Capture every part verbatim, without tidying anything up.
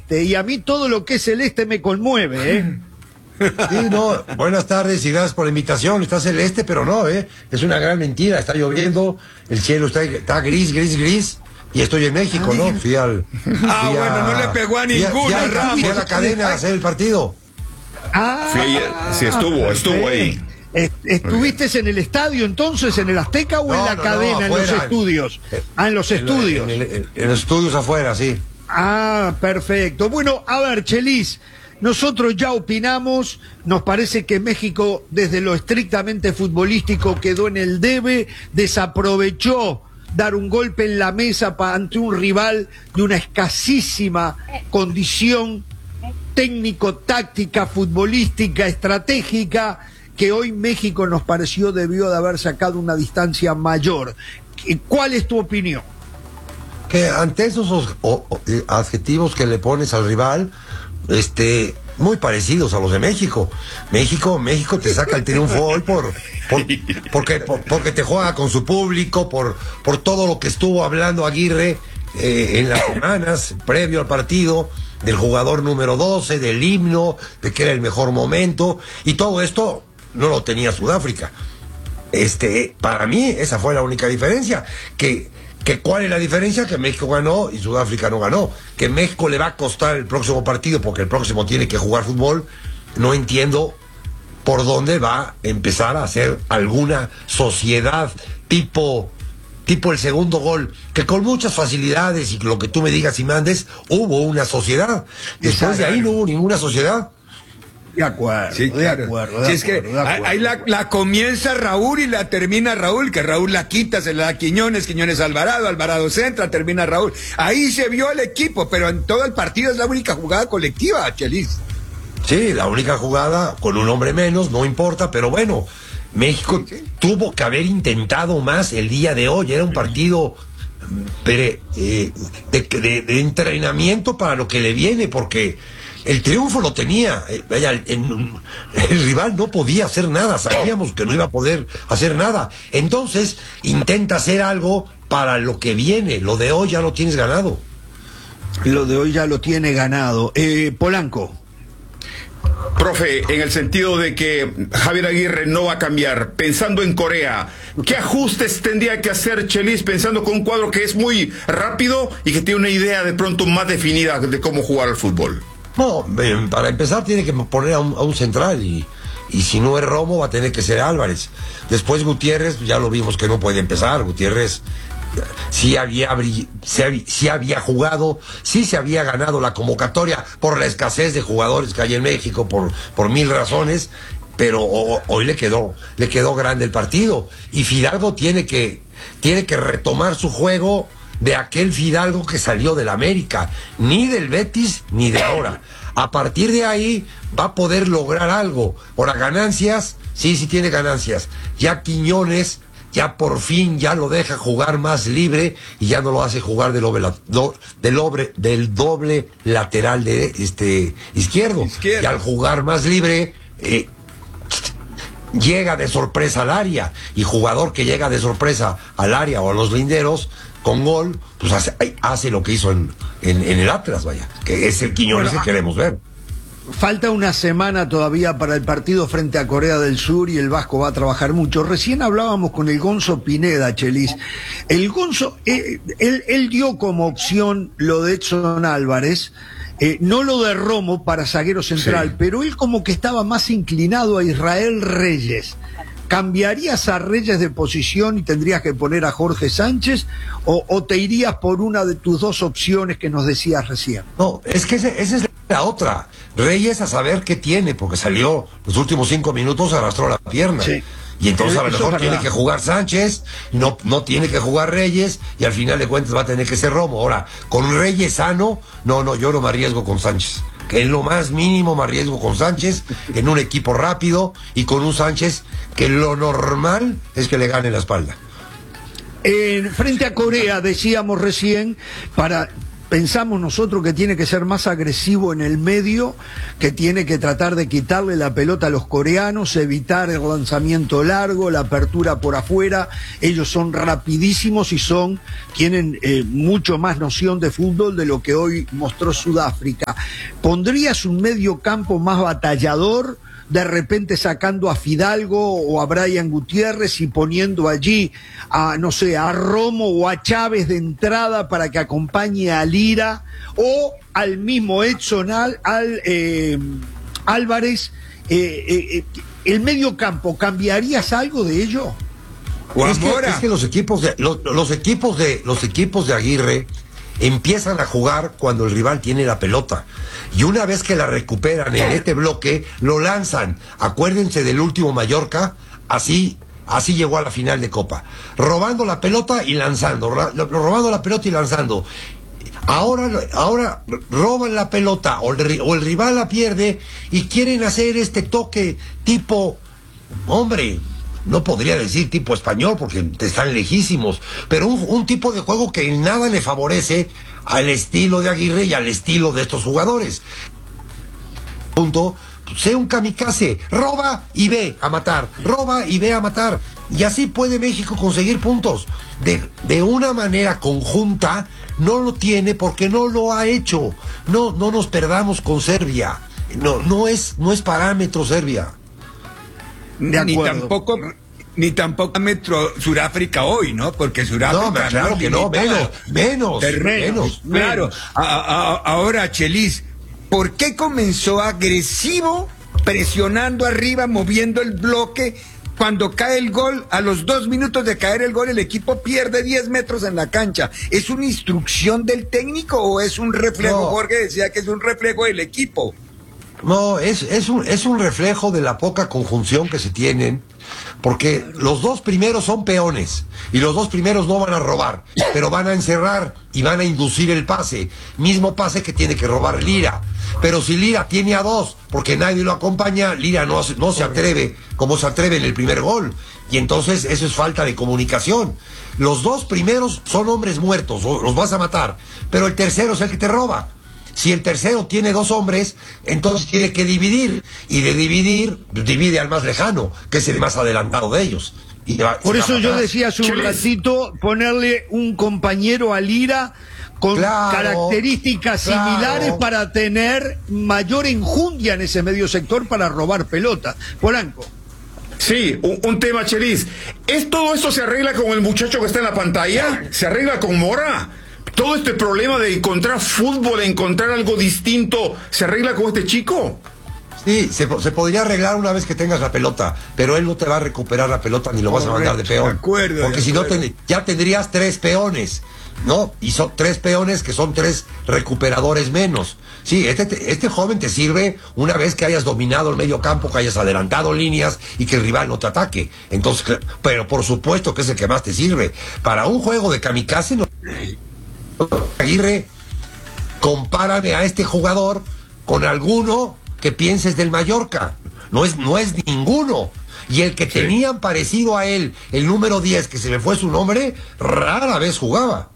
celeste, y a mí todo lo que es celeste me conmueve, ¿eh? Sí, no, buenas tardes y gracias por la invitación. Está celeste, pero no, ¿eh? Es una gran mentira. Está lloviendo, el cielo está, está gris, gris, gris. Y estoy en México, Ay, ¿no? Fui al. Ah, fui bueno, a, no le pegó a ninguna, fui a, Ramos. fui a la cadena a hacer el partido. Ah, Sí, sí estuvo, estuvo ahí. Est- ¿Estuviste en el estadio entonces, en el Azteca o No, en la no, cadena, no, en los afuera. estudios? Ah, en los En, estudios. en, en- en los estudios afuera, sí. Ah, perfecto. Bueno, a ver, Chelis, nosotros ya opinamos, nos parece que México, desde lo estrictamente futbolístico, quedó en el debe, desaprovechó dar un golpe en la mesa pa- ante un rival de una escasísima condición técnico, táctica, futbolística, estratégica, que hoy México nos pareció debió de haber sacado una distancia mayor. ¿Cuál es tu opinión? Que ante esos os- o- o- eh, adjetivos que le pones al rival, este, muy parecidos a los de México. México, México te saca el triunfo hoy por, por porque, por- porque te juega con su público, por, por todo lo que estuvo hablando Aguirre eh, en las semanas previo al partido, del jugador número doce, del himno, de que era el mejor momento, y todo esto no lo tenía Sudáfrica. Este, para mí, esa fue la única diferencia. Que, que ¿cuál es la diferencia? Que México ganó y Sudáfrica no ganó. Que México le va a costar el próximo partido porque el próximo tiene que jugar fútbol. No entiendo por dónde va a empezar a hacer alguna sociedad tipo, tipo el segundo gol, que con muchas facilidades y lo que tú me digas y mandes, hubo una sociedad. Después de ahí no hubo ninguna sociedad. De acuerdo, Sí, de claro. acuerdo. De Sí, es que acuerdo, de acuerdo. ahí la, la comienza Raúl y la termina Raúl, que Raúl la quita, se la da a Quiñones, Quiñones Alvarado, Alvarado centra, termina Raúl. Ahí se vio el equipo, pero en todo el partido es la única jugada colectiva, Chelis. Sí, la única jugada con un hombre menos, no importa, pero bueno, México tuvo que haber intentado más el día de hoy. Era un partido pre- eh, de, de- de entrenamiento para lo que le viene, porque el triunfo lo tenía. Eh, vaya, el, el- el rival no podía hacer nada, sabíamos que no iba a poder hacer nada. Entonces, intenta hacer algo para lo que viene. Lo de hoy ya lo tienes ganado. Lo de hoy ya lo tiene ganado. Eh, Polanco. Profe, en el sentido de que Javier Aguirre no va a cambiar, pensando en Corea, ¿qué ajustes tendría que hacer Chelis pensando con un cuadro que es muy rápido y que tiene una idea de pronto más definida de cómo jugar al fútbol? No, eh, para empezar tiene que poner a un, a un central y, y si no es Romo va a tener que ser Álvarez. Después Gutiérrez, ya lo vimos que no puede empezar. Gutiérrez sí había, bri- sí había, sí había jugado, sí se había ganado la convocatoria por la escasez de jugadores que hay en México, por, por mil razones, pero ho- hoy le quedó, le quedó grande el partido. Y Fidalgo tiene que, tiene que retomar su juego de aquel Fidalgo que salió del América, ni del Betis ni de ahora. A partir de ahí va a poder lograr algo. Ahora, ganancias, sí, sí tiene ganancias. Ya Quiñones, ya por fin ya lo deja jugar más libre y ya no lo hace jugar del doble, do- del doble, del doble lateral de este izquierdo. Izquierdo. Y al jugar más libre, eh, llega de sorpresa al área, y jugador que llega de sorpresa al área o a los linderos con gol, pues hace, hace lo que hizo en, en, en el Atlas, vaya, que es el Quiñones Bueno, que queremos ver. Falta una semana todavía para el partido frente a Corea del Sur y el Vasco va a trabajar mucho. Recién hablábamos con el Gonzo Pineda, Chelis. El Gonzo, eh, él, él dio como opción lo de Edson Álvarez, eh, no lo de Romo para zaguero central, Sí. pero él como que estaba más inclinado a Israel Reyes. ¿Cambiarías a Reyes de posición y tendrías que poner a Jorge Sánchez? ¿O, o te irías por una de tus dos opciones que nos decías recién? No, es que ese- esa es la otra. Reyes a saber qué tiene, porque salió los últimos cinco minutos, arrastró la pierna. Sí. Y entonces a lo Eso mejor es tiene verdad. que jugar Sánchez, no, no tiene que jugar Reyes, y al final de cuentas va a tener que ser Romo. Ahora, con Reyes sano, no, no, yo no me arriesgo con Sánchez. Que en lo más mínimo me arriesgo con Sánchez, en un equipo rápido, y con un Sánchez que lo normal es que le gane la espalda. En, frente a Corea, decíamos recién, para pensamos nosotros que tiene que ser más agresivo en el medio, que tiene que tratar de quitarle la pelota a los coreanos, evitar el lanzamiento largo, la apertura por afuera. Ellos son rapidísimos y son, tienen eh, mucho más noción de fútbol de lo que hoy mostró Sudáfrica. ¿Pondrías un medio campo más batallador, de repente sacando a Fidalgo o a Brian Gutiérrez y poniendo allí a, no sé, a Romo o a Chávez de entrada para que acompañe a Lira, o al mismo Edson al, al eh, Álvarez? eh, eh, ¿El medio campo, cambiarías algo de ello? Es que, es que los equipos de los, los equipos de los equipos de Aguirre empiezan a jugar cuando el rival tiene la pelota. Y una vez que la recuperan en este bloque, lo lanzan. Acuérdense del último Mallorca, así, así llegó a la final de Copa. Robando la pelota y lanzando, robando la pelota y lanzando. Ahora, ahora roban la pelota o el, o el rival la pierde y quieren hacer este toque tipo, hombre, no podría decir tipo español porque están lejísimos, pero un, un tipo de juego que en nada le favorece al estilo de Aguirre y al estilo de estos jugadores. Punto. Sé un kamikaze, roba y ve a matar, roba y ve a matar. Y así puede México conseguir puntos. De, de una manera conjunta no lo tiene porque no lo ha hecho. No, no nos perdamos con Serbia. No, no es, no es parámetro Serbia. Ni tampoco, ni tampoco metro Sudáfrica hoy, ¿no? Porque Sudáfrica... No, claro que no, menos, menos, menos. Claro, a, a, ahora, Chelis, ¿por qué comenzó agresivo, presionando arriba, moviendo el bloque? Cuando cae el gol, a los dos minutos de caer el gol, el equipo pierde diez metros en la cancha. ¿Es una instrucción del técnico o es un reflejo? No. Jorge decía que es un reflejo del equipo. No, es, es, un, es un reflejo de la poca conjunción que se tienen, porque los dos primeros son peones, y los dos primeros no van a robar, pero van a encerrar y van a inducir el pase, mismo pase que tiene que robar Lira. Pero si Lira tiene a dos, porque nadie lo acompaña, Lira no, no se atreve como se atreve en el primer gol, y entonces eso es falta de comunicación. Los dos primeros son hombres muertos, los vas a matar, pero el tercero es el que te roba. Si el tercero tiene dos hombres, entonces tiene que dividir. Y de dividir, divide al más lejano, que es el más adelantado de ellos. Y va, Por eso yo decía hace un ratito, ponerle un compañero a Lira con claro, características claro. similares para tener mayor enjundia en ese medio sector para robar pelota. Polanco. Sí, un, un tema, Chelis. ¿Es todo esto se arregla con el muchacho que está en la pantalla? ¿Se arregla con Mora? ¿Todo este problema de encontrar fútbol, encontrar algo distinto, se arregla con este chico? Sí, se, se podría arreglar una vez que tengas la pelota, pero él no te va a recuperar la pelota ni lo vas a mandar de peón. De acuerdo, porque de si acuerdo. no, ten, ya tendrías tres peones, ¿no? Y son tres peones que son tres recuperadores menos. Sí, este, este joven te sirve una vez que hayas dominado el medio campo, que hayas adelantado líneas y que el rival no te ataque. Entonces, pero por supuesto que es el que más te sirve. Para un juego de kamikaze, no... Aguirre, compárame a este jugador con alguno que pienses del Mallorca. No es, no es ninguno. Y el que sí. tenían parecido a él, el número diez, que se le fue su nombre, rara vez jugaba.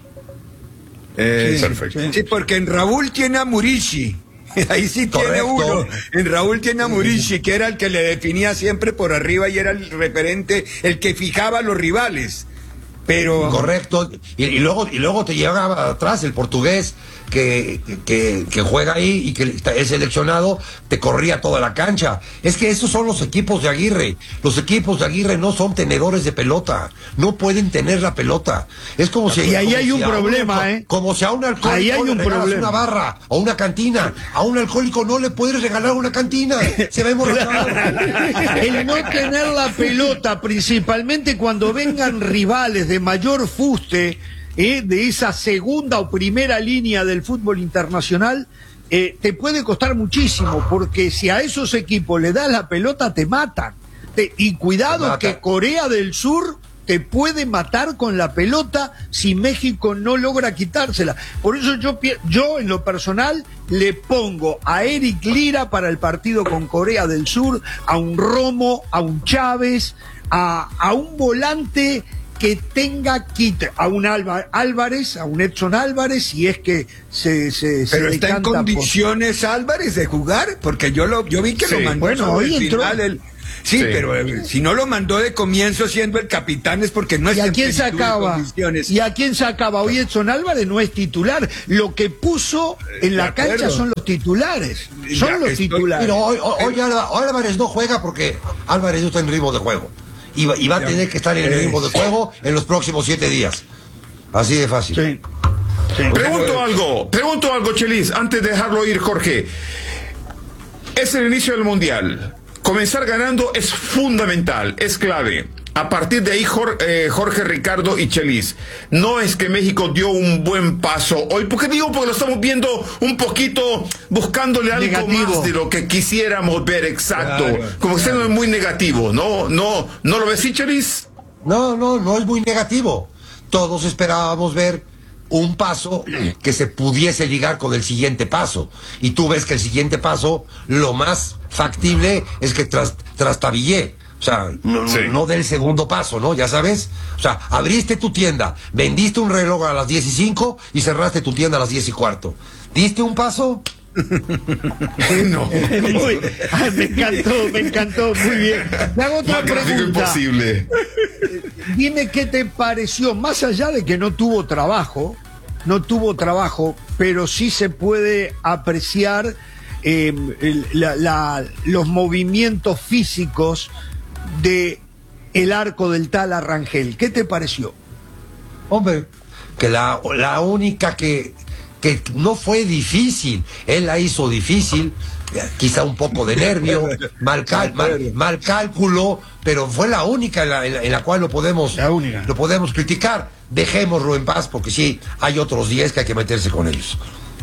Eh, sí, perfecto. Sí, porque en Raúl tiene a Murici. Ahí sí tiene Correcto. uno. En Raúl tiene a Murici, que era el que le definía siempre por arriba y era el referente, el que fijaba a los rivales. Pero correcto, y, y luego y luego te llegaba atrás el portugués que, que, que juega ahí y que es seleccionado, te corría toda la cancha. Es que esos son los equipos de Aguirre. Los equipos de Aguirre no son tenedores de pelota, no pueden tener la pelota. Es como si y ahí como hay si un problema, un, ¿eh? Como si a un alcohólico ahí hay un le regalas problema. una barra o una cantina. A un alcohólico no le puedes regalar una cantina, se va a emborrachar. El no tener la pelota, principalmente cuando vengan rivales de mayor fuste, eh, de esa segunda o primera línea del fútbol internacional, eh, te puede costar muchísimo, porque si a esos equipos le das la pelota te matan. Te, y cuidado que Corea del Sur te puede matar con la pelota si México no logra quitársela. Por eso yo, yo en lo personal le pongo a Eric Lira para el partido con Corea del Sur, a un Romo, a un Chávez, a, a un volante que tenga quite a un Álva- Álvarez, a un Edson Álvarez, si es que se, se, se Pero está en decanta por- condiciones Álvarez de jugar, porque yo lo yo vi que Sí, lo mandó bueno, sobre hoy el entró. final, el- sí, Sí. pero eh, si no lo mandó de comienzo siendo el capitán es porque no ¿Y está a en quién plenitud de sacaba? condiciones. ¿Y a quién sacaba? Hoy Edson Álvarez no es titular. Lo que puso en De la acuerdo. cancha son los titulares. Ya, Son los estoy- titulares. Pero hoy, hoy, hoy Álva- Álvarez no juega porque Álvarez no está en ritmo de juego. Y va, y va a Ya. tener que estar en el ritmo de juego en los próximos siete días. Así de fácil. Sí. Sí. Pregunto algo, pregunto algo, Chelis, antes de dejarlo ir, Jorge. Es el inicio del Mundial. Comenzar ganando es fundamental, es clave. A partir de ahí, Jorge, eh, Jorge, Ricardo y Chelis, no es que México dio un buen paso hoy. ¿Por qué digo? Porque lo estamos viendo un poquito, buscándole algo Negativo. más de lo que quisiéramos ver, exacto. Claro, Como que claro. siendo muy negativo, ¿no? ¿No, no lo ves así, Chelis? No, no, no es muy negativo. Todos esperábamos ver un paso que se pudiese ligar con el siguiente paso. Y tú ves que el siguiente paso, lo más factible es que tras, trastabillé. O sea, no, Sí. no del segundo paso, ¿no? Ya sabes. O sea, abriste tu tienda, vendiste un reloj a las diez y cinco y cerraste tu tienda a las diez y cuarto. ¿Diste un paso? No. Muy- ay, me encantó, me encantó, muy bien. Le hago otra Más gráfico pregunta. imposible. Dime qué te pareció, más allá de que no tuvo trabajo, no tuvo trabajo, pero sí se puede apreciar eh, el- la- la- los movimientos físicos de el arco del tal Arrangel. ¿Qué te pareció? Hombre, que la, la única que, que no fue difícil, él la hizo difícil, eh, quizá un poco de nervio, mal, cal- mal, mal cálculo, pero fue la única en la, en la- en la cual lo podemos, La única. lo podemos criticar. Dejémoslo en paz porque sí, hay otros diez que hay que meterse con ellos.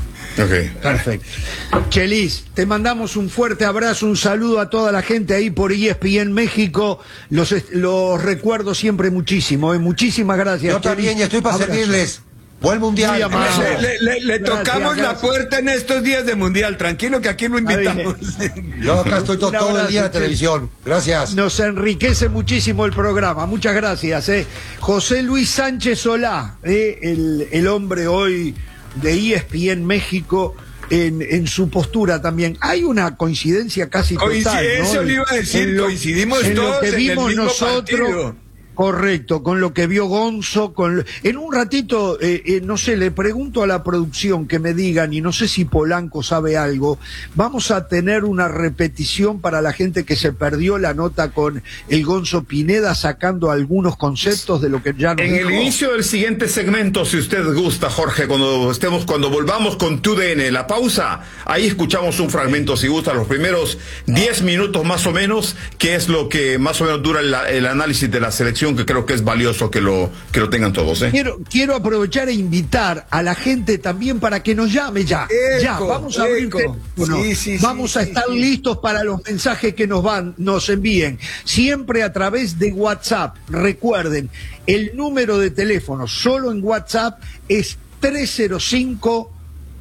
Ok. Perfecto. Chelis, te mandamos un fuerte abrazo, un saludo a toda la gente ahí por E S P N México. Los, est- los recuerdo siempre muchísimo. ¿eh? Muchísimas gracias. Yo también Chelis. ya estoy para Abrazo. servirles. Buen mundial. Muy amable. Abrazo. Le, le- le Gracias, tocamos la gracias. puerta en estos días de mundial. Tranquilo que aquí lo invitamos. Yo acá estoy to- Un todo el abrazo, día en la Chelis. televisión. Gracias. Nos enriquece muchísimo el programa. Muchas gracias. ¿eh? José Luis Sánchez Solá, ¿eh? el, el hombre hoy de E S P N México. En, en su postura también. Hay una coincidencia casi Coinci- total, ¿no? eso le iba a decir, En lo- coincidimos en lo todos que en el vimos mismo nosotros. partido. Correcto, con lo que vio Gonzo, con lo- en un ratito, eh, eh, no sé, le pregunto a la producción que me digan, y no sé si Polanco sabe algo, vamos a tener una repetición para la gente que se perdió la nota con el Gonzo Pineda sacando algunos conceptos de lo que ya nos En el dijo. inicio del siguiente segmento, si usted gusta, Jorge, cuando estemos, cuando volvamos con tu D N, la pausa, ahí escuchamos un fragmento, si gusta, los primeros diez minutos más o menos, que es lo que más o menos dura el, el análisis de la selección, que creo que es valioso que lo, que lo tengan todos, ¿eh? Quiero, quiero aprovechar e invitar a la gente también para que nos llame ya. Eco, ya, vamos a abrir eco. teléfono. Sí, sí, vamos sí, a sí, estar sí. listos para los mensajes que nos van, nos envíen. Siempre a través de WhatsApp. Recuerden, el número de teléfono solo en WhatsApp es tres cero cinco,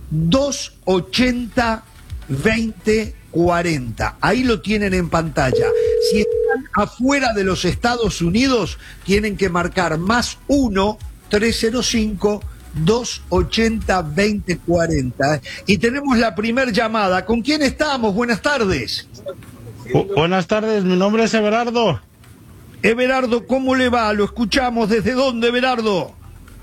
dos ochenta, veinte cuarenta. Ahí lo tienen en pantalla. Si están afuera de los Estados Unidos, tienen que marcar más uno, tres cero cinco, dos ochenta, veinte cuarenta. Y tenemos la primer llamada. ¿Con quién estamos? Buenas tardes. Bu- buenas tardes, mi nombre es Everardo. Everardo, ¿cómo le va? Lo escuchamos. ¿Desde dónde, Everardo?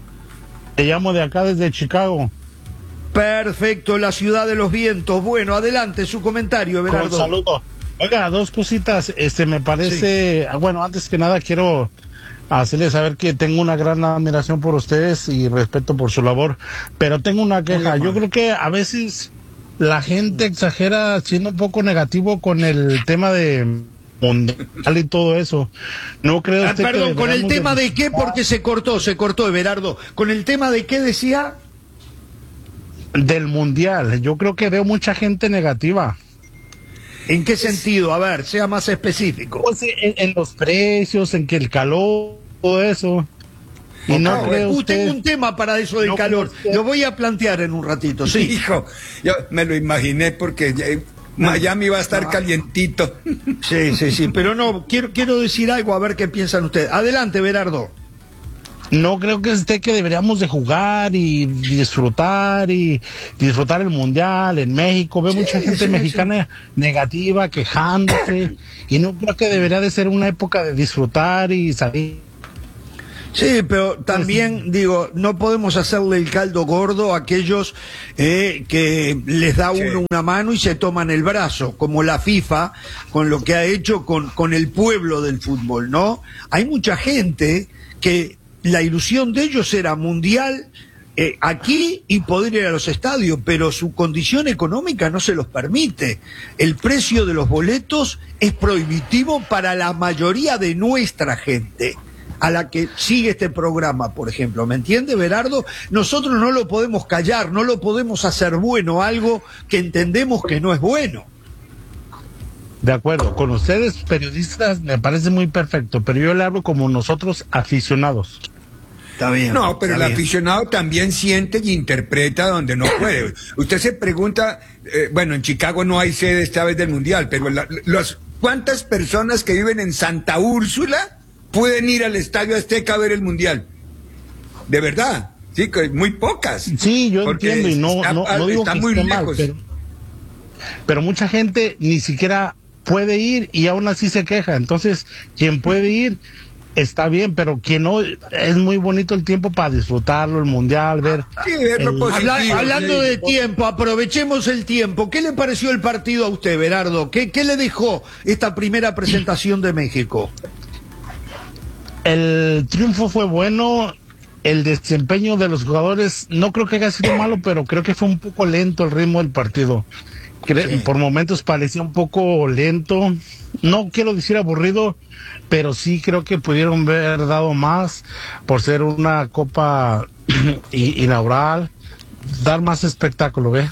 Te llamo de acá desde Chicago. Perfecto, la ciudad de los vientos. Bueno, adelante su comentario, Con Everardo. saludo. Oiga, dos cositas. Este, me parece, bueno, antes que nada quiero hacerles saber que tengo una gran admiración por ustedes y respeto por su labor, pero tengo una queja. Yo creo que a veces la gente exagera siendo un poco negativo con el tema de mundial y todo eso. No creo Ah, usted que perdón, ¿con el deberíamos tema de qué? Porque se cortó, se cortó, Everardo. ¿Con el tema de qué decía? del mundial? Yo creo que veo mucha gente negativa. ¿En qué sentido? A ver, sea más específico. Pues en, en los precios, en que el calor, todo eso. Y no Ah, cree uh, usted. tengo un tema para eso del No calor. cree usted- Lo voy a plantear en un ratito, sí. Hijo, yo me lo imaginé porque ya- Miami va a estar calientito. Sí, sí, sí, pero no, quiero, quiero decir algo, a ver qué piensan ustedes. Adelante, Berardo. no creo que esté que deberíamos de jugar y disfrutar y disfrutar el mundial en México. Veo sí, mucha gente sí, mexicana sí. negativa, quejándose, y no creo que debería de ser una época de disfrutar y salir. Sí, pero también digo, no podemos hacerle el caldo gordo a aquellos eh, que les da uno sí. una mano y se toman el brazo, como la FIFA, con lo que ha hecho con, con el pueblo del fútbol, ¿no? Hay mucha gente que la ilusión de ellos era mundial eh, aquí y poder ir a los estadios, pero su condición económica no se los permite. El precio de los boletos es prohibitivo para la mayoría de nuestra gente, a la que sigue este programa, por ejemplo. ¿Me entiende, Berardo? Nosotros no lo podemos callar, no lo podemos hacer bueno, algo que entendemos que no es bueno. De acuerdo, con ustedes periodistas me parece muy perfecto, pero yo le hablo como nosotros aficionados. Está bien. No, pero el bien. aficionado también siente y interpreta donde no puede. Usted se pregunta, eh, bueno, en Chicago no hay sede esta vez del Mundial, pero la, los, ¿cuántas personas que viven en Santa Úrsula pueden ir al Estadio Azteca a ver el Mundial? De verdad, sí, muy pocas. Sí, yo entiendo y no, está, no, no digo está que muy esté lejos. mal, pero, pero mucha gente ni siquiera puede ir y aún así se queja. Entonces, quien puede ir está bien, pero quien no, es muy bonito el tiempo para disfrutarlo, el mundial, ver. Sí, verlo el... positivo, Habla, hablando sí. de tiempo, aprovechemos el tiempo. ¿Qué le pareció el partido a usted, Berardo? ¿Qué, qué le dejó esta primera presentación de México? El triunfo fue bueno, el desempeño de los jugadores no creo que haya sido malo, pero creo que fue un poco lento el ritmo del partido. Cre- sí. Por momentos parecía un poco lento, no quiero decir aburrido, pero sí creo que pudieron haber dado más por ser una copa inaugural, dar más espectáculo, ¿ve?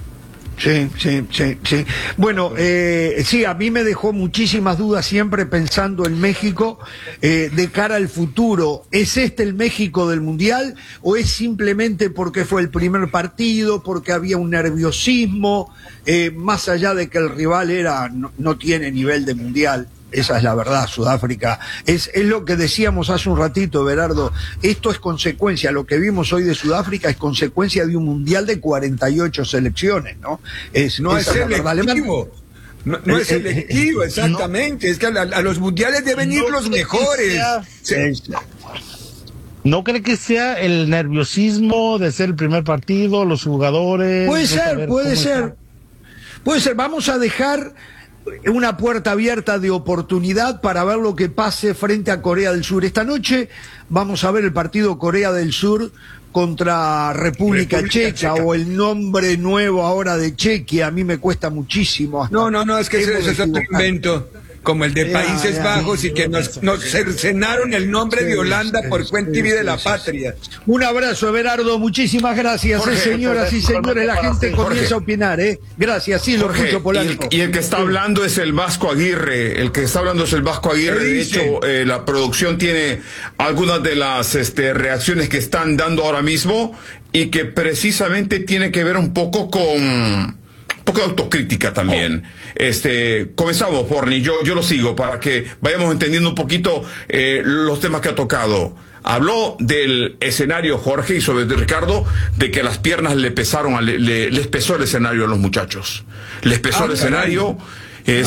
Sí, sí, sí, sí. Bueno, eh, sí, a mí me dejó muchísimas dudas siempre pensando en México eh, de cara al futuro. ¿Es este el México del Mundial o es simplemente porque fue el primer partido, porque había un nerviosismo, eh, más allá de que el rival era no, no tiene nivel de Mundial? Esa es la verdad, Sudáfrica. Es, es lo que decíamos hace un ratito, Berardo. Esto es consecuencia, lo que vimos hoy de Sudáfrica es consecuencia de un mundial de cuarenta y ocho selecciones, ¿no? Es, no es selectivo. No, no eh, es selectivo, eh, exactamente. No, es que a, a los mundiales deben ir no los mejores. Sea, sí. ¿No cree que sea el nerviosismo de ser el primer partido, los jugadores? Puede no ser, puede ser. Está? Puede ser. Vamos a dejar una puerta abierta de oportunidad para ver lo que pase frente a Corea del Sur. Esta noche vamos a ver el partido Corea del Sur contra República, República Checa, Checa, o el nombre nuevo ahora de Chequia. A mí me cuesta muchísimo. No, no, no, es que ese es otro invento, como el de ya, Países ya, Bajos, y que nos, nos cercenaron el nombre sí, de Holanda sí, por cuenta sí, y vida sí, de la sí, patria. Un abrazo, Everardo, muchísimas gracias. Jorge, eh, señoras y señores, la gente Jorge. comienza a opinar, ¿eh? Gracias, sí, lo escucho, Polanco. Y el, y el que está hablando es el Vasco Aguirre, el que está hablando es el Vasco Aguirre. De hecho, eh, la producción tiene algunas de las este, reacciones que están dando ahora mismo y que precisamente tiene que ver un poco con... poco de autocrítica también. Oh. Este, comenzamos, Porni, yo, yo lo sigo para que vayamos entendiendo un poquito eh, los temas que ha tocado. Habló del escenario, Jorge, y sobre de Ricardo, de que las piernas le pesaron, le, le, les pesó el escenario a los muchachos. Les pesó ah, el escenario. Caray.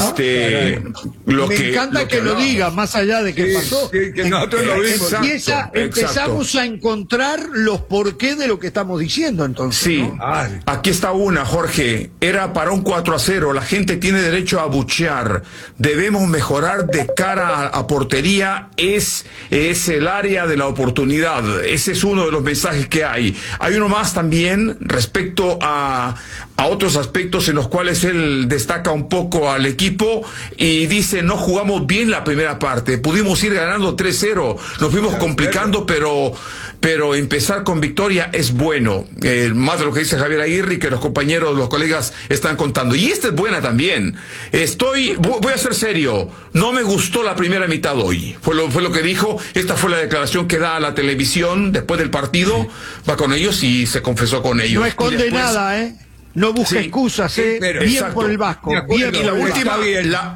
Este, ah, lo me que, encanta lo que, que lo diga, más allá de que sí, pasó. Sí, que nosotros lo vimos. Empieza, empezamos a encontrar los porqués de lo que estamos diciendo, entonces. Sí, ¿no? Aquí está una, Jorge. Era para un cuatro a cero. La gente tiene derecho a abuchear. Debemos mejorar de cara a, a portería. Es, es el área de la oportunidad. Ese es uno de los mensajes que hay. Hay uno más también respecto a, a otros aspectos en los cuales él destaca un poco al equipo y dice: no jugamos bien la primera parte, pudimos ir ganando tres cero, nos fuimos complicando, pero pero empezar con victoria es bueno, eh, más de lo que dice Javier Aguirre y que los compañeros, los colegas están contando. Y esta es buena también. Estoy, voy a ser serio, no me gustó la primera mitad hoy, fue lo, fue lo que dijo. Esta fue la declaración que da a la televisión después del partido, va con ellos y se confesó con ellos. No esconde nada, ¿eh? No busca sí, excusas, ¿eh? Pero, bien exacto. por el Vasco. Bien, y la última, la,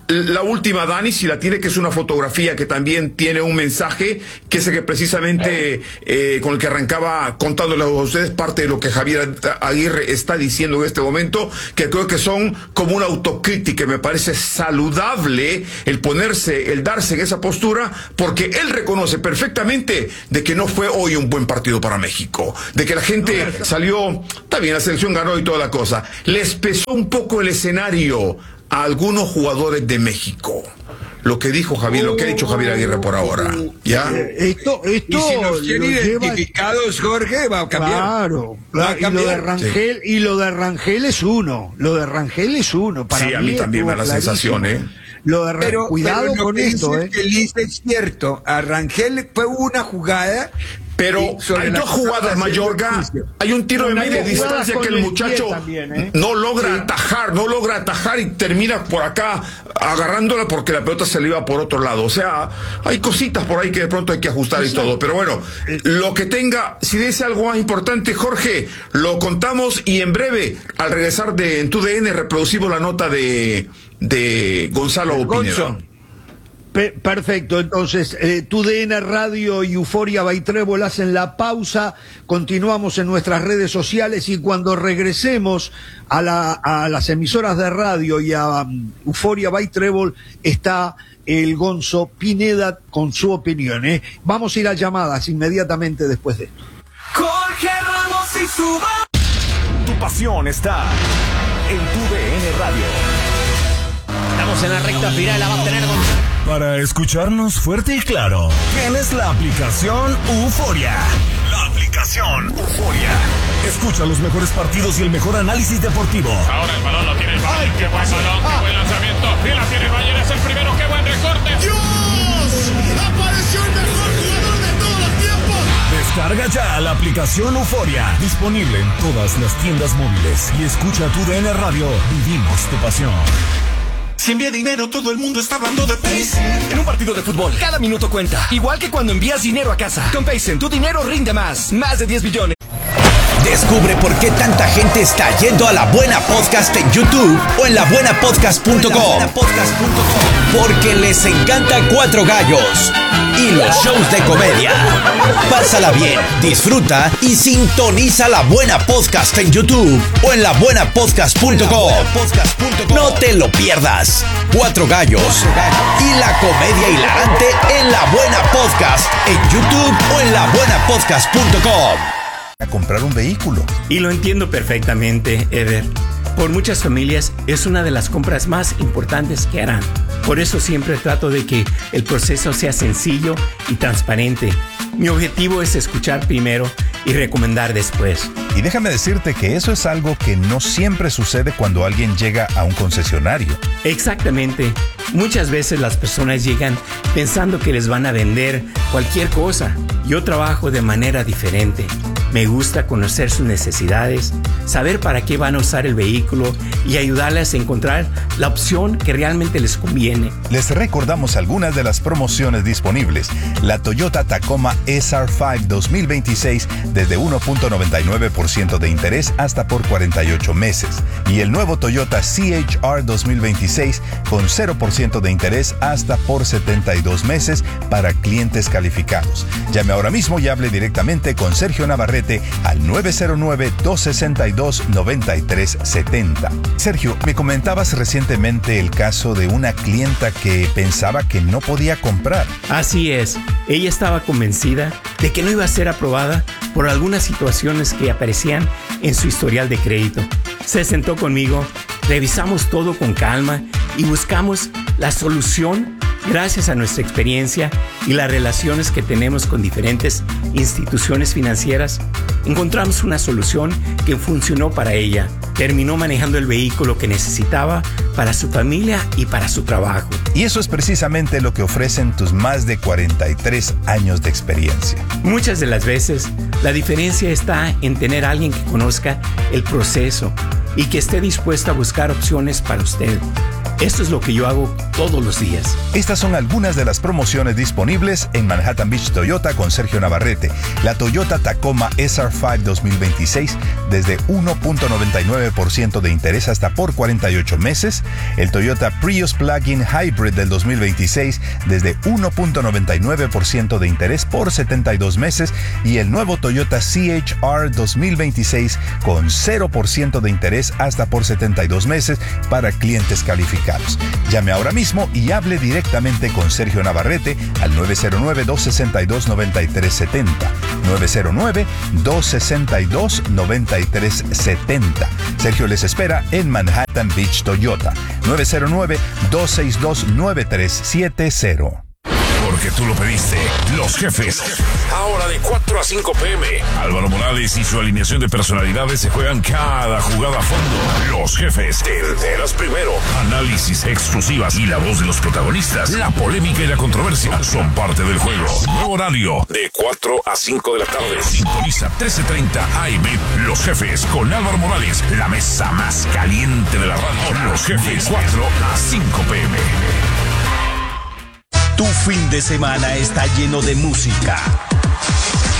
la última, Dani, si la tiene, que es una fotografía que también tiene un mensaje, que es el que precisamente eh, con el que arrancaba contándole a ustedes parte de lo que Javier Aguirre está diciendo en este momento, que creo que son como una autocrítica. Me parece saludable el ponerse, el darse en esa postura, porque él reconoce perfectamente de que no fue hoy un buen partido para México, de que la gente salió, está bien, la selección ganó y toda la cosa, les pesó un poco el escenario a algunos jugadores de México. Lo que dijo Javier, lo que ha dicho Javier Aguirre por ahora. ¿Ya? Esto, esto y si nos tiene lleva... identificados, Jorge, va a cambiar. Claro, va a claro. Y lo de Rangel, sí. y lo de Rangel es uno. Lo de Rangel es uno. Para sí, a mí, mí también me da la sensación, ¿eh? Lo de Rangel, pero, cuidado pero con esto, ¿eh? Que dice es cierto. A Rangel fue una jugada. Pero hay dos jugadas, Mayorga. Hay un tiro de media distancia que el muchacho también, ¿eh? no logra sí. atajar, no logra atajar y termina por acá agarrándola porque la pelota se le iba por otro lado. O sea, hay cositas por ahí que de pronto hay que ajustar y todo. Pero bueno, lo que tenga, si dice algo más importante, Jorge, lo contamos y en breve, al regresar de en tu D N, reproducimos la nota de, de Gonzalo Pineda. Perfecto, entonces eh, tu D N Radio y Euforia by Trébol hacen la pausa, continuamos en nuestras redes sociales y cuando regresemos a, la, a las emisoras de radio y a um, Euforia by Trébol está el Gonzo Pineda con su opinión. ¿eh? Vamos a ir a llamadas inmediatamente después de esto. Jorge Ramos y su... Tu pasión está en tu D N Radio. Estamos en la recta final, la va a tener Gonzalo. Para escucharnos fuerte y claro, tienes la aplicación Euforia. La aplicación Euforia. Escucha los mejores partidos y el mejor análisis deportivo. Ahora el balón lo tiene el Bayern. Qué buen balón, qué buen lanzamiento. Y la tiene el Bayern, es el primero, qué buen recorte. ¡Dios! ¡Apareció el mejor jugador de todos los tiempos! Descarga ya la aplicación Euforia. Disponible en todas las tiendas móviles. Y escucha tu D N Radio. Vivimos tu pasión. Si envía dinero, todo el mundo está hablando de Paycen. En un partido de fútbol, cada minuto cuenta. Igual que cuando envías dinero a casa. Con Paycen, tu dinero rinde más. Más de diez billones. Descubre por qué tanta gente está yendo a La Buena Podcast en YouTube o en la buena podcast punto com. Porque les encanta Cuatro Gallos y los shows de comedia. Pásala bien, disfruta y sintoniza La Buena Podcast en YouTube o en la buena podcast punto com. No te lo pierdas. Cuatro Gallos y la comedia hilarante en La Buena Podcast en YouTube o en la buena podcast punto com. A comprar un vehículo. Y lo entiendo perfectamente, Eder. Por muchas familias es una de las compras más importantes que harán. Por eso siempre trato de que el proceso sea sencillo y transparente. Mi objetivo es escuchar primero y recomendar después. Y déjame decirte que eso es algo que no siempre sucede cuando alguien llega a un concesionario. Exactamente. Muchas veces las personas llegan pensando que les van a vender cualquier cosa. Yo trabajo de manera diferente. Me gusta conocer sus necesidades, saber para qué van a usar el vehículo y ayudarles a encontrar la opción que realmente les conviene. Les recordamos algunas de las promociones disponibles. La Toyota Tacoma S R cinco dos mil veintiséis desde uno punto noventa y nueve por ciento de interés hasta por cuarenta y ocho meses. Y el nuevo Toyota C H R dos mil veintiséis con cero por ciento de interés hasta por setenta y dos meses para clientes calificados. Llame ahora mismo y hable directamente con Sergio Navarrete al nueve cero nueve, dos seis dos, nueve tres siete cero. Sergio, me comentabas recientemente el caso de una clienta que pensaba que no podía comprar. Así es, ella estaba convencida de que no iba a ser aprobada por algunas situaciones que aparecían en su historial de crédito. Se sentó conmigo, revisamos todo con calma y buscamos la solución gracias a nuestra experiencia y las relaciones que tenemos con diferentes instituciones financieras. Encontramos una solución que funcionó para ella. Terminó manejando el vehículo que necesitaba para su familia y para su trabajo. Y eso es precisamente lo que ofrecen tus más de cuarenta y tres años de experiencia. Muchas de las veces, la diferencia está en tener a alguien que conozca el proceso y que esté dispuesto a buscar opciones para usted. Esto es lo que yo hago todos los días. Estas son algunas de las promociones disponibles en Manhattan Beach Toyota con Sergio Navarrete. La Toyota Tacoma S R cinco dos mil veintiséis desde uno punto noventa y nueve por ciento de interés hasta por cuarenta y ocho meses. El Toyota Prius Plug-in Hybrid del dos mil veintiséis desde uno punto noventa y nueve por ciento de interés por setenta y dos meses. Y el nuevo Toyota C H R dos mil veintiséis con cero por ciento de interés hasta por setenta y dos meses para clientes calificados. Llame ahora mismo y hable directamente con Sergio Navarrete al nueve cero nueve, dos seis dos, nueve tres siete cero. nueve cero nueve, dos seis dos, nueve tres siete cero. Sergio les espera en Manhattan Beach Toyota. nueve cero nueve, dos seis dos, nueve tres siete cero. Porque tú lo pediste. Los Jefes. Ahora de cuatro a cinco pm. Álvaro Morales y su alineación de personalidades se juegan cada jugada a fondo. Los Jefes. Te enteras primero. Análisis exclusivas y la voz de los protagonistas. La polémica y la controversia son parte del juego. Nuevo horario de cuatro a cinco de la tarde. Sintoniza trece treinta A M. Los Jefes con Álvaro Morales. La mesa más caliente de la radio. Los Jefes. cuatro a cinco pm. Tu fin de semana está lleno de música,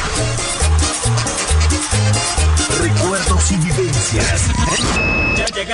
recuerdos y vivencias. Ya llegaron